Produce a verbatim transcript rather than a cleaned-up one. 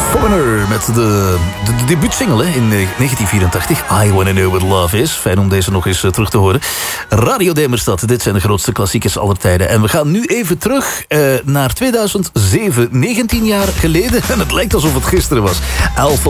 Foreigner met de, de, de debuutsingle hè, in negentien vierentachtig. I Wanna Know What Love Is. Fijn om deze nog eens uh, terug te horen. Radio Demerstad, dit zijn de grootste klassiekers aller tijden. En we gaan nu even terug uh, naar tweeduizend zeven. negentien jaar geleden. En het lijkt alsof het gisteren was. Alpha